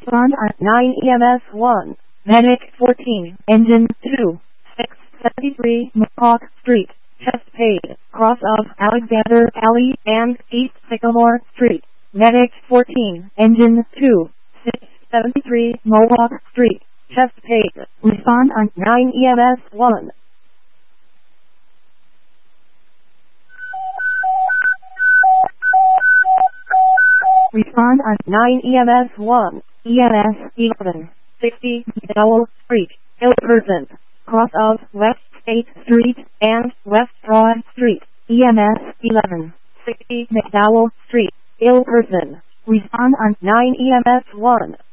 Respond on 9 EMS 1. Medic 14. Engine 2. 673 Mohawk Street. Chesapeake. Cross of Alexander Alley and East Sycamore Street. Medic 14. Engine 2. 673 Mohawk Street. Chesapeake. Respond on 9 EMS 1. Respond on 9 EMS 1. EMS 11. 60 McDowell Street. Ill person. Cross of West State Street and West Broad Street. EMS 11. 60 McDowell Street. Ill person. Respond on 9 EMS 1.